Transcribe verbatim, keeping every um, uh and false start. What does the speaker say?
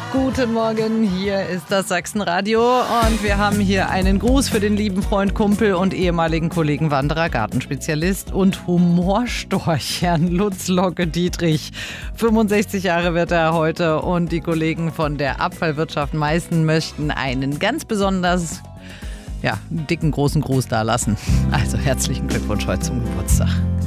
Guten Morgen, hier ist das Sachsenradio und wir haben hier einen Gruß für den lieben Freund, Kumpel und ehemaligen Kollegen Wanderer, Gartenspezialist und Humorstorch, Herrn Lutz Locke Dietrich. fünfundsechzig Jahre wird er heute und die Kollegen von der Abfallwirtschaft Meißen möchten einen ganz besonders ja, dicken, großen Gruß da lassen. Also herzlichen Glückwunsch heute zum Geburtstag.